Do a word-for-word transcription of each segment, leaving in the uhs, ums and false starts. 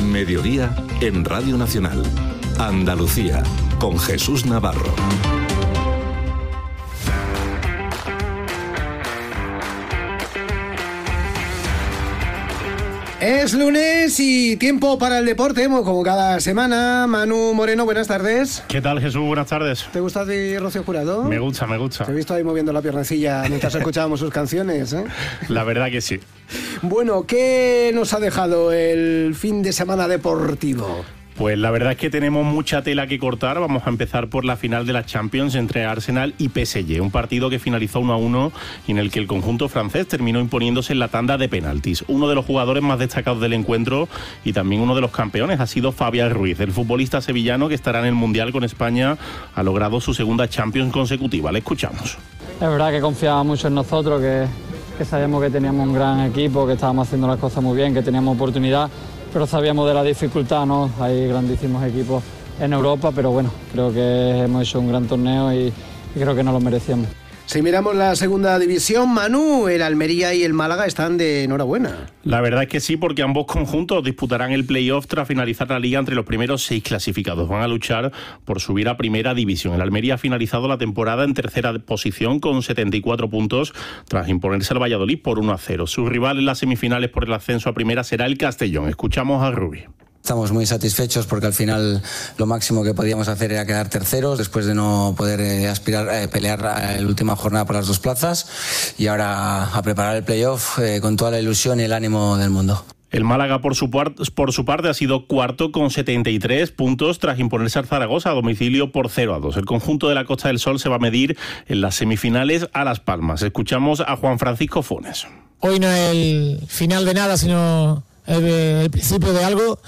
Mediodía en Radio Nacional. Andalucía, con Jesús Navarro. Es lunes y tiempo para el deporte, como cada semana. Manu Moreno, buenas tardes. ¿Qué tal, Jesús? Buenas tardes. ¿Te gusta de Rocío Jurado? Me gusta, me gusta. Te he visto ahí moviendo la piernecilla mientras escuchábamos sus canciones, ¿eh? La verdad que sí. Bueno, ¿qué nos ha dejado el fin de semana deportivo? Pues la verdad es que tenemos mucha tela que cortar. Vamos a empezar por la final de la Champions entre Arsenal y P S G, un partido que finalizó uno a uno y en el que el conjunto francés terminó imponiéndose en la tanda de penaltis. Uno de los jugadores más destacados del encuentro y también uno de los campeones ha sido Fabián Ruiz. El futbolista sevillano, que estará en el Mundial con España, ha logrado su segunda Champions consecutiva. Le escuchamos. Es verdad que confiaba mucho en nosotros, que, que sabíamos que teníamos un gran equipo, que estábamos haciendo las cosas muy bien, que teníamos oportunidad, pero sabíamos de la dificultad, ¿no? Hay grandísimos equipos en Europa, pero bueno, creo que hemos hecho un gran torneo y, y creo que nos lo merecíamos. Si miramos la segunda división, Manu, el Almería y el Málaga están de enhorabuena. La verdad es que sí, porque ambos conjuntos disputarán el play-off tras finalizar la liga entre los primeros seis clasificados. Van a luchar por subir a primera división. El Almería ha finalizado la temporada en tercera posición con setenta y cuatro puntos tras imponerse al Valladolid por uno a cero. Su rival en las semifinales por el ascenso a primera será el Castellón. Escuchamos a Rubí. Estamos muy satisfechos porque al final lo máximo que podíamos hacer era quedar terceros después de no poder eh, aspirar a eh, pelear la última jornada por las dos plazas y ahora a preparar el playoff eh, con toda la ilusión y el ánimo del mundo. El Málaga, por su, par- por su parte, ha sido cuarto con setenta y tres puntos tras imponerse al Zaragoza a domicilio por cero a dos. El conjunto de la Costa del Sol se va a medir en las semifinales a Las Palmas. Escuchamos a Juan Francisco Funes. Hoy no es el final de nada, sino el, el principio de algo.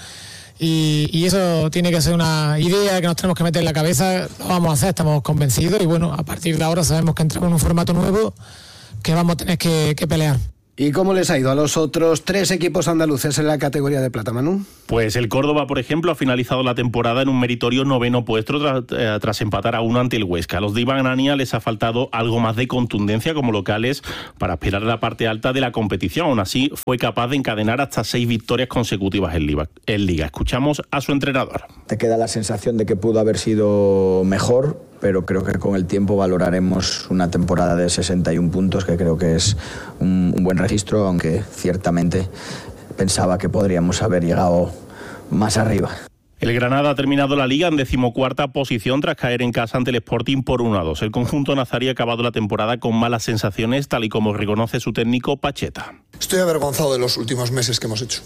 Y, y eso tiene que ser una idea que nos tenemos que meter en la cabeza. Lo vamos a hacer, estamos convencidos y bueno, a partir de ahora sabemos que entramos en un formato nuevo que vamos a tener que, que pelear. ¿Y cómo les ha ido a los otros tres equipos andaluces en la categoría de plata, Manu? Pues el Córdoba, por ejemplo, ha finalizado la temporada en un meritorio noveno puesto tras, eh, tras empatar a uno ante el Huesca. A los de Iván Ania les ha faltado algo más de contundencia como locales para aspirar a la parte alta de la competición. Aún así, fue capaz de encadenar hasta seis victorias consecutivas en Liga. En Liga. Escuchamos a su entrenador. Te queda la sensación de que pudo haber sido mejor, pero creo que con el tiempo valoraremos una temporada de sesenta y un puntos, que creo que es un, un buen registro, aunque ciertamente pensaba que podríamos haber llegado más arriba. El Granada ha terminado la Liga en decimocuarta posición tras caer en casa ante el Sporting por uno a dos. El conjunto nazarí ha acabado la temporada con malas sensaciones, tal y como reconoce su técnico Pacheta. Estoy avergonzado de los últimos meses que hemos hecho.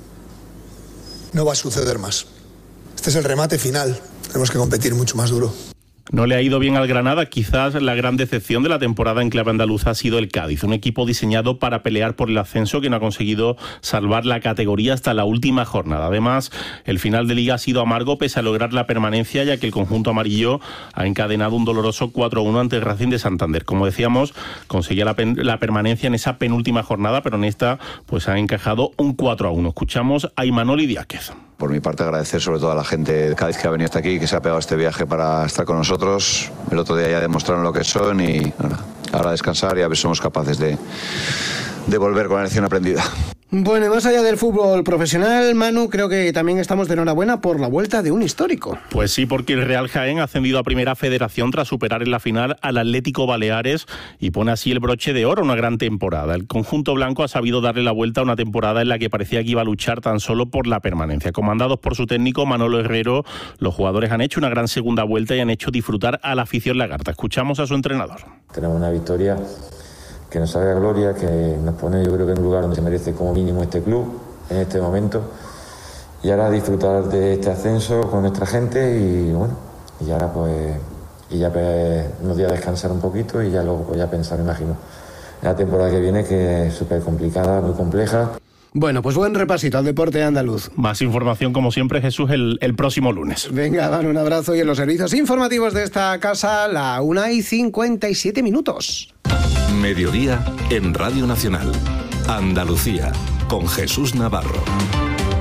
No va a suceder más. Este es el remate final. Tenemos que competir mucho más duro. No le ha ido bien al Granada. Quizás la gran decepción de la temporada en clave andaluza ha sido el Cádiz, un equipo diseñado para pelear por el ascenso que no ha conseguido salvar la categoría hasta la última jornada. Además, el final de liga ha sido amargo pese a lograr la permanencia, ya que el conjunto amarillo ha encadenado un doloroso cuatro a uno ante el Racing de Santander. Como decíamos, conseguía la, pen- la permanencia en esa penúltima jornada, pero en esta pues ha encajado un cuatro a uno. Escuchamos a Imanol Idiáquez. Por mi parte, agradecer sobre todo a la gente de Cádiz que ha venido hasta aquí, que se ha pegado este viaje para estar con nosotros. El otro día ya demostraron lo que son y bueno, ahora descansar y a ver si somos capaces de, de volver con la lección aprendida. Bueno, y más allá del fútbol profesional, Manu, creo que también estamos de enhorabuena por la vuelta de un histórico. Pues sí, porque el Real Jaén ha ascendido a Primera Federación tras superar en la final al Atlético Baleares y pone así el broche de oro a una gran temporada. El conjunto blanco ha sabido darle la vuelta a una temporada en la que parecía que iba a luchar tan solo por la permanencia. Comandados por su técnico Manolo Herrero, los jugadores han hecho una gran segunda vuelta y han hecho disfrutar a la afición lagarta. Escuchamos a su entrenador. Tenemos una victoria que nos sabe a gloria, que nos pone yo creo que en un lugar donde se merece como mínimo este club en este momento, y ahora disfrutar de este ascenso con nuestra gente y bueno, y ahora pues y ya pues, unos días descansar un poquito y ya luego pues ya pensar, imagino, en la temporada que viene, que es súper complicada, muy compleja. Bueno, pues buen repasito al deporte andaluz. Más información, como siempre, Jesús, el, el próximo lunes. Venga, dan un abrazo y en los servicios informativos de esta casa, la una y cincuenta y siete minutos. Mediodía en Radio Nacional. Andalucía, con Jesús Navarro.